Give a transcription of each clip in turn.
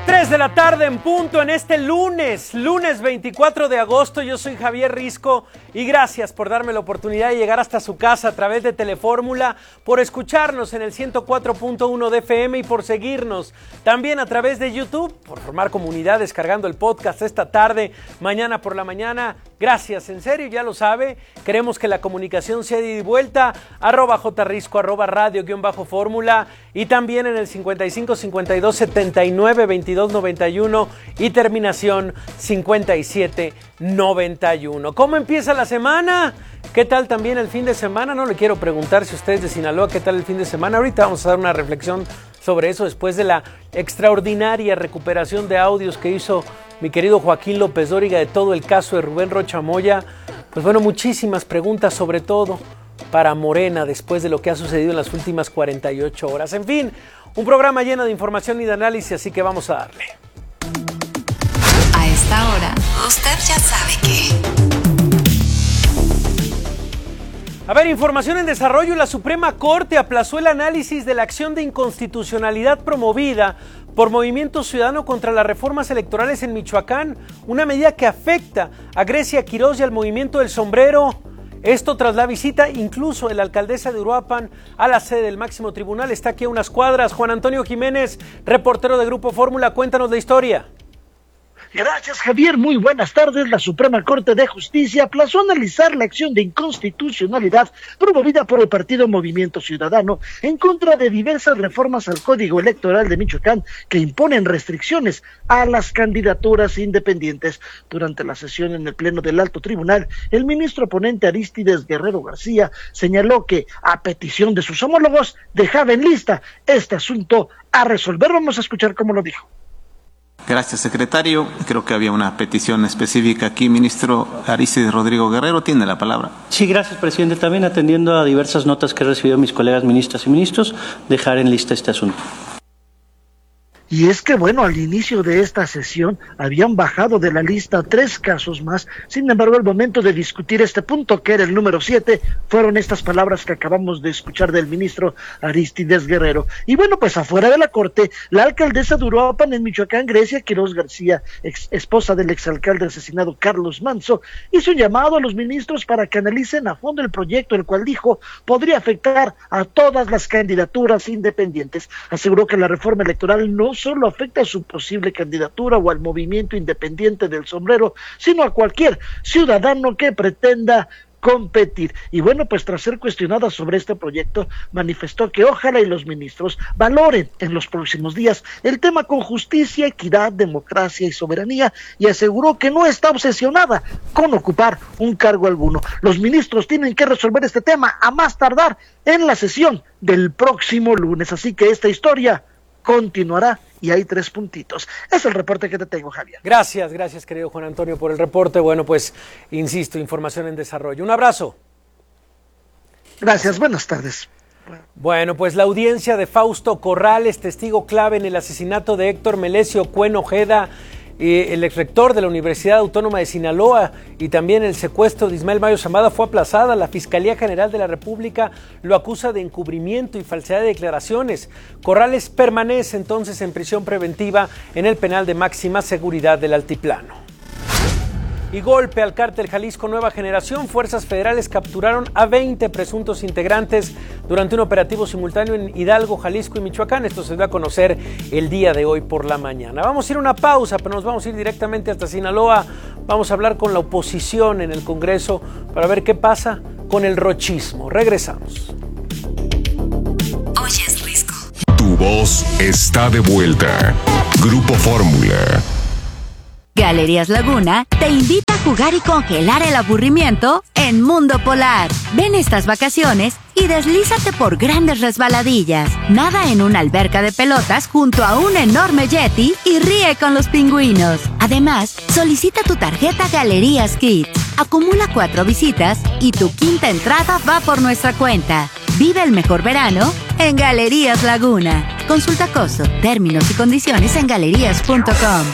3 de la tarde en punto en este lunes 24 de agosto. Yo soy Javier Risco y gracias por darme la oportunidad de llegar hasta su casa a través de Telefórmula, por escucharnos en el 104.1 de FM y por seguirnos también a través de YouTube, por formar comunidad descargando el podcast esta tarde, mañana por la mañana. Gracias, en serio, ya lo sabe. Queremos que la comunicación sea de ida y vuelta. @jrisco, @radio_fórmula y también en el 55 52 79 22 91 y terminación 57 91. ¿Cómo empieza la semana? ¿Qué tal también el fin de semana? No le quiero preguntar si ustedes de Sinaloa, ¿qué tal el fin de semana? Ahorita vamos a dar una reflexión sobre eso después de la extraordinaria recuperación de audios que hizo mi querido Joaquín López Dóriga de todo el caso de Rubén Rocha Moya. Pues bueno, muchísimas preguntas, sobre todo para Morena, después de lo que ha sucedido en las últimas 48 horas. En fin, un programa lleno de información y de análisis, así que vamos a darle. A esta hora, usted ya sabe que... A ver, información en desarrollo. La Suprema Corte aplazó el análisis de la acción de inconstitucionalidad promovida por Movimiento Ciudadano contra las reformas electorales en Michoacán, una medida que afecta a Grecia Quiroz y al Movimiento del Sombrero. Esto tras la visita incluso de la alcaldesa de Uruapan a la sede del máximo tribunal. Está aquí a unas cuadras. Juan Antonio Jiménez, reportero de Grupo Fórmula, cuéntanos la historia. Gracias, Javier. Muy buenas tardes. La Suprema Corte de Justicia aplazó analizar la acción de inconstitucionalidad promovida por el partido Movimiento Ciudadano en contra de diversas reformas al Código Electoral de Michoacán que imponen restricciones a las candidaturas independientes. Durante la sesión en el Pleno del Alto Tribunal, el ministro ponente Arístides Guerrero García señaló que, a petición de sus homólogos, dejaba en lista este asunto a resolver. Vamos a escuchar cómo lo dijo. Gracias, secretario. Creo que había una petición específica aquí. Ministro Arístides Rodrigo Guerrero, tiene la palabra. Sí, gracias, presidente. También atendiendo a diversas notas que he recibido mis colegas ministras y ministros, dejar en lista este asunto. Y es que, bueno, al inicio de esta sesión habían bajado de la lista 3 casos más. Sin embargo, al momento de discutir este punto, que era el número 7, fueron estas palabras que acabamos de escuchar del ministro Arístides Guerrero. Y bueno, pues afuera de la corte, la alcaldesa de Uruapan en Michoacán, Grecia Quiroz García, esposa del exalcalde asesinado Carlos Manso, hizo un llamado a los ministros para que analicen a fondo el proyecto, el cual dijo podría afectar a todas las candidaturas independientes. Aseguró que la reforma electoral no solo afecta a su posible candidatura o al movimiento independiente del Sombrero, sino a cualquier ciudadano que pretenda competir. Y bueno, pues tras ser cuestionada sobre este proyecto, manifestó que ojalá y los ministros valoren en los próximos días el tema con justicia, equidad, democracia y soberanía, y aseguró que no está obsesionada con ocupar un cargo alguno. Los ministros tienen que resolver este tema a más tardar en la sesión del próximo lunes, así que esta historia continuará y hay 3 puntitos. Es el reporte que te tengo, Javier. Gracias, querido Juan Antonio, por el reporte. Bueno, pues, insisto, información en desarrollo. Un abrazo. Gracias, buenas tardes. Bueno, pues la audiencia de Fausto Corrales, testigo clave en el asesinato de Héctor Melesio Cuen Ojeda, el exrector de la Universidad Autónoma de Sinaloa, y también el secuestro de Ismael Mayo Zambada, fue aplazada. La Fiscalía General de la República lo acusa de encubrimiento y falsedad de declaraciones. Corrales permanece entonces en prisión preventiva en el penal de máxima seguridad del Altiplano. Y golpe al cártel Jalisco Nueva Generación. Fuerzas federales capturaron a 20 presuntos integrantes durante un operativo simultáneo en Hidalgo, Jalisco y Michoacán. Esto se dio a conocer el día de hoy por la mañana. Vamos a ir a una pausa, pero nos vamos a ir directamente hasta Sinaloa. Vamos a hablar con la oposición en el Congreso para ver qué pasa con el rochismo. Regresamos. Oyes, Risco. Tu voz está de vuelta. Grupo Fórmula. Galerías Laguna te invita a jugar y congelar el aburrimiento en Mundo Polar. Ven estas vacaciones y deslízate por grandes resbaladillas. Nada en una alberca de pelotas junto a un enorme yeti y ríe con los pingüinos. Además, solicita tu tarjeta Galerías Kids. Acumula 4 visitas y tu 5ª entrada va por nuestra cuenta. Vive el mejor verano en Galerías Laguna. Consulta costo, términos y condiciones en galerías.com.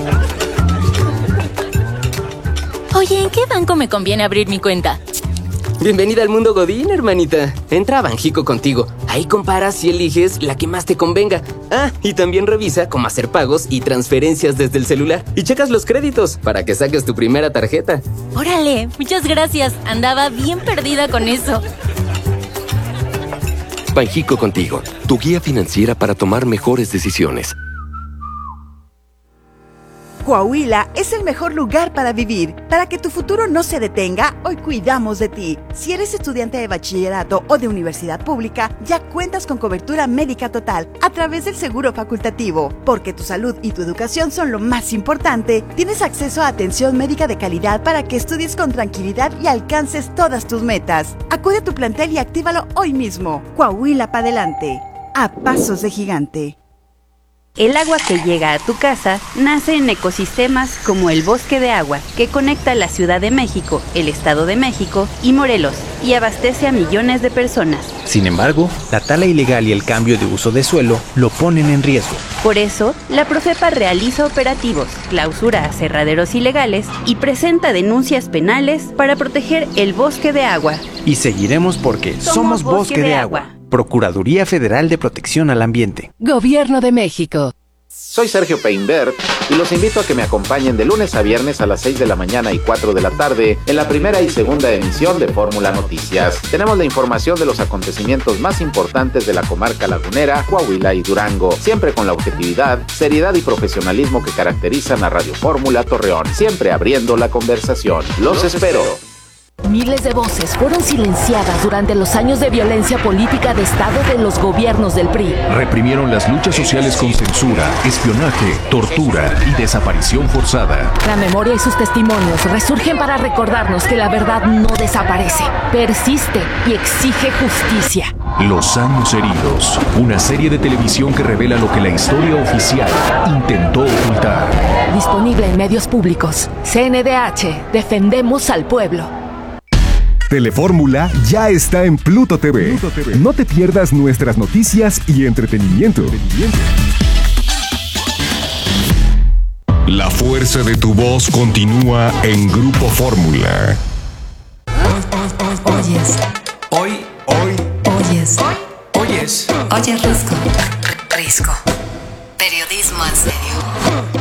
Oye, ¿en qué banco me conviene abrir mi cuenta? Bienvenida al mundo Godín, hermanita. Entra a Banjico Contigo. Ahí comparas y eliges la que más te convenga. Ah, y también revisa cómo hacer pagos y transferencias desde el celular. Y checas los créditos para que saques tu primera tarjeta. ¡Órale! Muchas gracias. Andaba bien perdida con eso. Banjico Contigo, tu guía financiera para tomar mejores decisiones. Coahuila es el mejor lugar para vivir. Para que tu futuro no se detenga, hoy cuidamos de ti. Si eres estudiante de bachillerato o de universidad pública, ya cuentas con cobertura médica total a través del seguro facultativo. Porque tu salud y tu educación son lo más importante, tienes acceso a atención médica de calidad para que estudies con tranquilidad y alcances todas tus metas. Acude a tu plantel y actívalo hoy mismo. Coahuila para adelante. A pasos de gigante. El agua que llega a tu casa nace en ecosistemas como el Bosque de Agua, que conecta la Ciudad de México, el Estado de México y Morelos, y abastece a millones de personas. Sin embargo, la tala ilegal y el cambio de uso de suelo lo ponen en riesgo. Por eso, la Profepa realiza operativos, clausura aserraderos ilegales y presenta denuncias penales para proteger el Bosque de Agua. Y seguiremos porque somos Bosque de Agua. Procuraduría Federal de Protección al Ambiente. Gobierno de México. Soy Sergio Peinbert y los invito a que me acompañen de lunes a viernes a las 6 de la mañana y 4 de la tarde en la primera y segunda emisión de Fórmula Noticias. Tenemos la información de los acontecimientos más importantes de la comarca lagunera, Coahuila y Durango, siempre con la objetividad, seriedad y profesionalismo que caracterizan a Radio Fórmula Torreón, siempre abriendo la conversación. Los espero. Miles de voces fueron silenciadas durante los años de violencia política de Estado de los gobiernos del PRI. Reprimieron las luchas sociales con censura, espionaje, tortura y desaparición forzada. La memoria y sus testimonios resurgen para recordarnos que la verdad no desaparece, persiste y exige justicia. Los años heridos, una serie de televisión que revela lo que la historia oficial intentó ocultar. Disponible en medios públicos. CNDH, defendemos al pueblo. Telefórmula ya está en Pluto TV. No te pierdas nuestras noticias y entretenimiento. La fuerza de tu voz continúa en Grupo Fórmula. Oyes. Hoy. Oyes. Oyes. Oye, Risco.